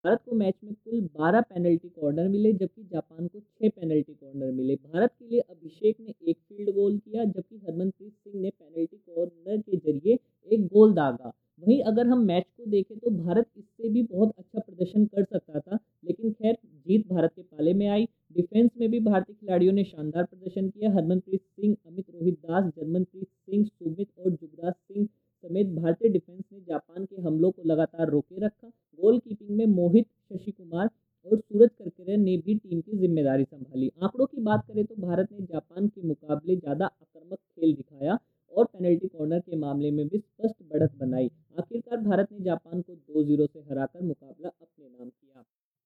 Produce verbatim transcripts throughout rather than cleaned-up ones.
भारत को मैच में कुल बारह पेनल्टी कॉर्नर मिले, जबकि जापान को छह पेनल्टी कॉर्नर मिले। भारत के लिए अभिषेक ने एक फील्ड गोल किया, जबकि हरमनप्रीत सिंह ने पेनल्टी कॉर्नर के जरिए एक गोल दागा। वहीं अगर हम मैच को देखें तो भारत इससे भी बहुत अच्छा प्रदर्शन कर सकता था, लेकिन खैर जीत भारत के पाले में आई। डिफेंस में भी भारतीय खिलाड़ियों ने शानदार प्रदर्शन किया। हरमनप्रीत सिंह, अमित रोहित दास, जर्मनप्रीत सिंह, सुमित और युवराज सिंह समेत भारतीय डिफेंस ने जापान के हमलों को लगातार रोके रखा। गोलकीपिंग में मोहित, शशि कुमार और सूरज करकेरे ने भी टीम की जिम्मेदारी संभाली। आंकड़ों की बात करें तो भारत ने जापान के मुकाबले ज़्यादा आक्रामक खेल दिखाया और पेनल्टी कॉर्नर के मामले में भी स्पष्ट बढ़त बनाई। आखिरकार भारत ने जापान को दो जीरो से हराकर मुकाबला अपने नाम किया।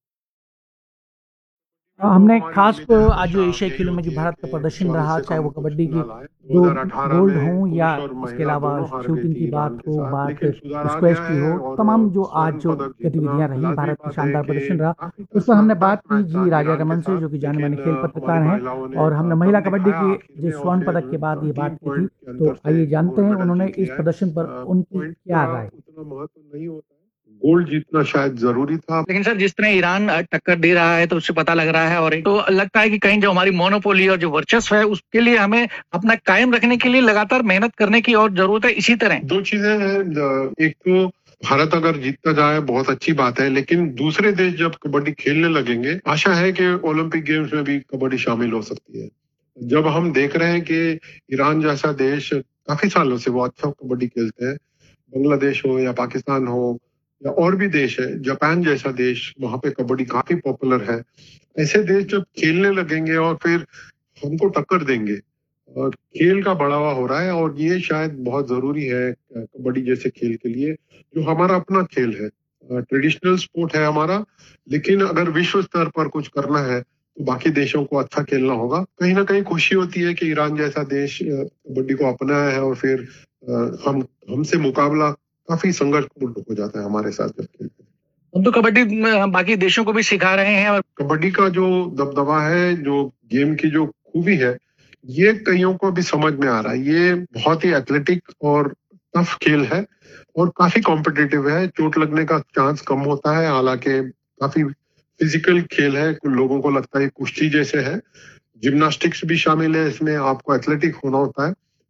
हमने खास को आज जो एशियाई खेलों में जो भारत का प्रदर्शन रहा, चाहे वो कबड्डी की दो गोल्ड हों या इसके अलावा शूटिंग की बात हो, बात स्क्वैश की हो, तमाम जो आज जो गतिविधियां रही, भारत का शानदार प्रदर्शन रहा, उस पर हमने बात की जी राजा रमन से, जो कि जाने माने खेल पत्रकार हैं, और हमने महिला कबड्डी की जो स्वर्ण पदक के बाद ये बात की थी। तो आइए जानते हैं उन्होंने इस प्रदर्शन पर उनकी क्या राय। गोल्ड जीतना शायद जरूरी था, लेकिन सर जिस तरह ईरान टक्कर दे रहा है तो उससे पता लग रहा है, और तो लगता है कि कहीं जो हमारी मोनोपोली और जो वर्चस्व है उसके लिए हमें अपना कायम रखने के लिए लगातार मेहनत करने की और जरूरत है। इसी तरह दो चीजें हैं, एक तो भारत अगर जीतता जाए बहुत अच्छी बात है, लेकिन दूसरे देश जब कबड्डी खेलने लगेंगे, आशा है कि ओलंपिक गेम्स में भी कबड्डी शामिल हो सकती है। जब हम देख रहे हैं कि ईरान जैसा देश काफी सालों से वो अच्छा कबड्डी खेलते हैं, बांग्लादेश हो या पाकिस्तान हो या और भी देश है, जापान जैसा देश, वहां पे कबड्डी काफी पॉपुलर है। ऐसे देश जब खेलने लगेंगे और फिर हमको टक्कर देंगे, और खेल का बढ़ावा हो रहा है और ये शायद बहुत जरूरी है कबड्डी जैसे खेल के लिए, जो हमारा अपना खेल है, ट्रेडिशनल स्पोर्ट है हमारा। लेकिन अगर विश्व स्तर पर कुछ करना है तो बाकी देशों को अच्छा खेलना होगा। कहीं ना कहीं खुशी होती है कि ईरान जैसा देश कबड्डी को अपनाया है और फिर हम हमसे मुकाबला काफी संघर्षपूर्ण हो जाता है हमारे साथ जब खेलते हैं। हम तो कबड्डी बाकी देशों को भी सिखा रहे हैं, और कबड्डी का जो दबदबा है, जो गेम की जो खूबी है, ये कईयों को भी समझ में आ रहा है। ये बहुत ही एथलेटिक और टफ खेल है और काफी कॉम्पिटिटिव है। चोट लगने का चांस कम होता है, हालांकि काफी फिजिकल खेल है। लोगों को लगता है कुश्ती जैसे है, जिम्नास्टिक्स भी शामिल है इसमें, आपको एथलेटिक होना होता है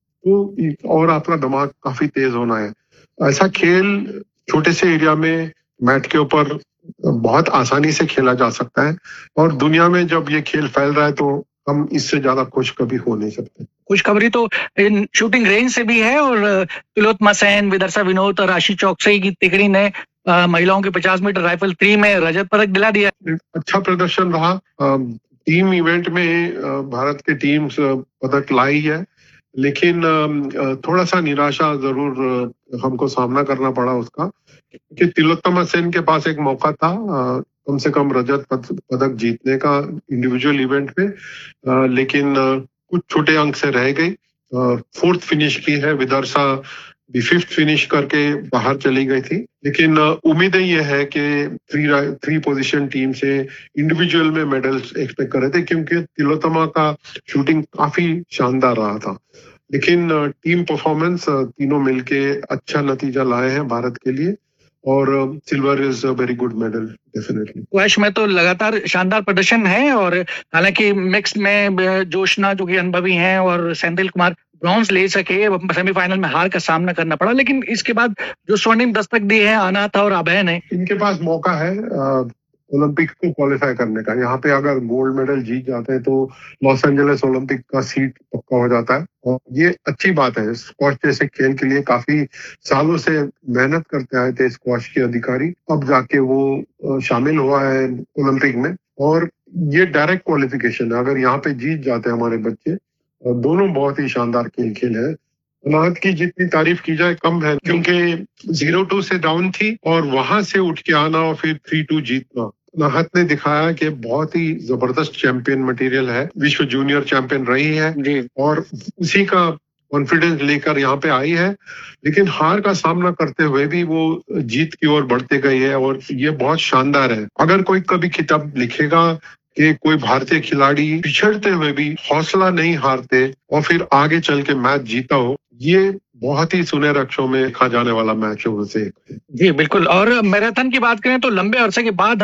तो, और आपका दिमाग काफी तेज होना है। ऐसा खेल छोटे से एरिया में मैट के ऊपर बहुत आसानी से खेला जा सकता है, और दुनिया में जब ये खेल फैल रहा है तो हम इससे ज्यादा खुश कभी हो नहीं सकते। खुशखबरी तो शूटिंग रेंज से भी है, और तिलोत्तमा सेन, विदर्शा विनोद और आशीष चौकसी की तिकड़ी ने महिलाओं के पचास मीटर राइफल थ्री में रजत पदक दिला दिया। अच्छा प्रदर्शन रहा। टीम इवेंट में भारत की टीम पदक लाई है, लेकिन थोड़ा सा निराशा जरूर हमको सामना करना पड़ा उसका, क्योंकि तिलोत्तमा सेन के पास एक मौका था कम से कम रजत पदक जीतने का इंडिविजुअल इवेंट में, लेकिन कुछ छोटे अंक से रह गई। फोर्थ फिनिश की है, विदर्शा भी फिफ्थ फिनिश करके बाहर चली गई थी। लेकिन उम्मीदें ये है कि थ्री थ्री पोजीशन टीम से इंडिविजुअल में मेडल्स एक्सपेक्ट कर रहे थे, क्योंकि तिलोत्तमा का शूटिंग काफी शानदार रहा था। लेकिन टीम परफॉर्मेंस तीनों मिलके अच्छा नतीजा लाए हैं भारत के लिए, और silver is a very good medal definitely. Squash में तो लगातार शानदार प्रदर्शन है, और हालांकि मिक्स में जोशना जो कि अनुभवी हैं और सेंथिल कुमार ब्रॉन्ज ले सके, सेमीफाइनल में हार का सामना करना पड़ा। लेकिन इसके बाद जो स्वर्णिम दस्तक दी है अनाथ और अभय ने, इनके पास मौका है ओलंपिक को क्वालिफाई करने का। यहाँ पे अगर गोल्ड मेडल जीत जाते हैं तो लॉस एंजलिस ओलंपिक का सीट पक्का हो जाता है, और ये अच्छी बात है। स्क्वॉश जैसे खेल के लिए काफी सालों से मेहनत करते आए थे स्क्वॉश के अधिकारी, अब जाके वो शामिल हुआ है ओलंपिक में, और ये डायरेक्ट क्वालिफिकेशन है। अगर यहाँ पे जीत जाते हैं हमारे बच्चे, दोनों बहुत ही शानदार खेल खेल है। अनाहत की जितनी तारीफ की जाए कम है, क्योंकि जीरो टू से डाउन थी और वहां से उठ के आना और फिर थ्री टू जीतना। अनाहत ने दिखाया कि बहुत ही जबरदस्त चैंपियन मटेरियल है, विश्व जूनियर चैंपियन रही है जी, और उसी का कॉन्फिडेंस लेकर यहाँ पे आई है। लेकिन हार का सामना करते हुए भी वो जीत की ओर बढ़ते गई है, और ये बहुत शानदार है। अगर कोई कभी किताब लिखेगा कि कोई भारतीय खिलाड़ी पिछड़ते हुए भी हौसला नहीं हारते और फिर आगे चल के मैच जीता हो, ये बहुत ही सुनहरे अक्षरों में लिखा जाने वाला मैचों में से एक है। जी बिल्कुल। और मैराथन की बात करें तो लंबे अरसे के बाद